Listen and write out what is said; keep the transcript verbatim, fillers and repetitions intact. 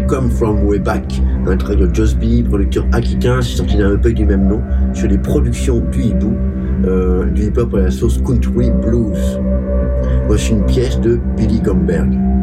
Come From Way Back, un track de Just B, producteur aquitain, c'est sorti d'un E P du même nom, sur les productions du hibou, euh, du hip-hop à la sauce country blues. Voici une pièce de Billy Gomberg.